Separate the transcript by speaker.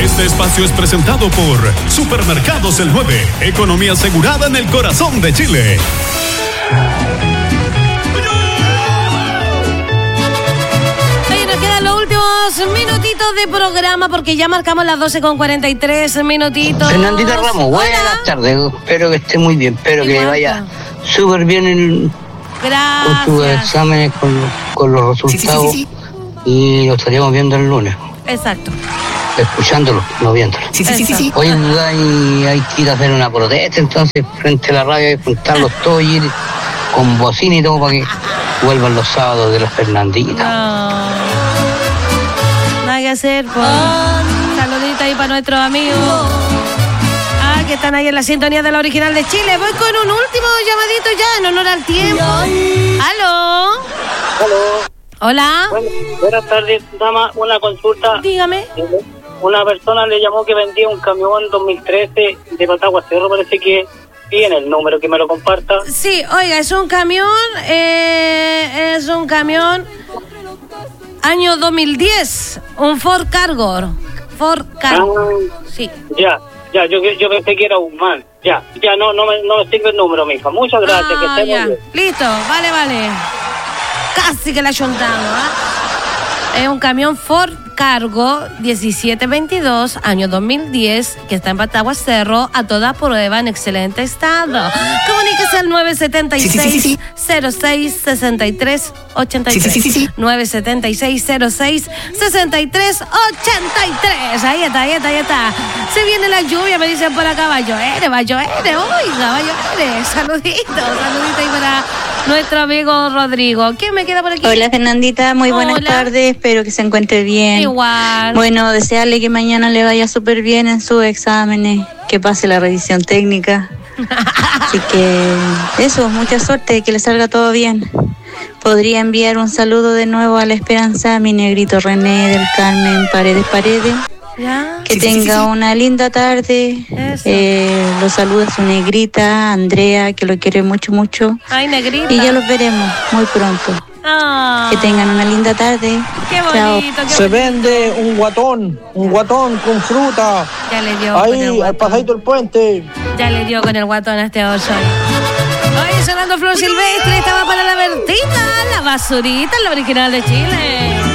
Speaker 1: Este espacio es presentado por Supermercados El 9, economía asegurada en el corazón de Chile.
Speaker 2: Minutitos de programa porque ya marcamos las 12:43 minutitos.
Speaker 3: Fernandita Ramos, buenas tardes. Espero que esté muy bien. Espero que vaya súper bien con sus exámenes, con los resultados. Sí. Y lo estaríamos viendo el lunes.
Speaker 2: Exacto.
Speaker 3: Escuchándolo, no viéndolo. Sí. Hoy hay que ir a hacer una protesta, entonces frente a la radio hay que juntarlos todos y ir con bocina y todo para que vuelvan los sábados de la Fernandita.
Speaker 2: No. Nada que hacer, pues. Saludita ahí para nuestros amigos. Que están ahí en la sintonía de la original de Chile. Voy con un último llamadito ya en honor al tiempo. ¿Aló? Hola.
Speaker 4: Buenas tardes, dama. Una consulta.
Speaker 2: Dígame.
Speaker 4: Una persona le llamó que vendía un camión 2013 de Patagua Cerro. Parece que tiene el número, que me lo comparta.
Speaker 2: Sí, oiga, es un camión año 2010, un Ford Cargo. Sí.
Speaker 4: Ya, yo pensé que era un man. Ya, no me sirve el número, mija. Muchas gracias, que esté muy bien.
Speaker 2: Listo, vale. Casi que la chuntamos, Es un camión Ford Cargo 1722, año 2010, que está en Patagua Cerro, a toda prueba, en excelente estado. Comuníquese al 976 06 63 83. 976 06 63 83. Ahí está. Se viene la lluvia, me dicen por acá, va a llover, oiga, Saludito ahí para nuestro amigo Rodrigo. ¿Quién me queda por aquí?
Speaker 5: Hola, Fernandita, muy buenas tardes, espero que se encuentre bien.
Speaker 2: Igual.
Speaker 5: Bueno, desearle que mañana le vaya súper bien en sus exámenes, que pase la revisión técnica. Así que eso, mucha suerte, que le salga todo bien. Podría enviar un saludo de nuevo a la Esperanza, a mi negrito René del Carmen Paredes.
Speaker 2: ¿Ya?
Speaker 5: Que tenga una linda tarde. Lo saluda su negrita Andrea, que lo quiere mucho.
Speaker 2: Ay, negrita.
Speaker 5: Y ya los veremos muy pronto. Que tengan una linda tarde.
Speaker 2: Qué bonito.
Speaker 6: Se vende un guatón con fruta.
Speaker 2: Ya le dio
Speaker 6: ahí al pasadito del puente.
Speaker 2: Ya le dio con el guatón a este oso. Oye, sonando Flor Silvestre, estaba para la Bertita, la basurita, la original de Chile.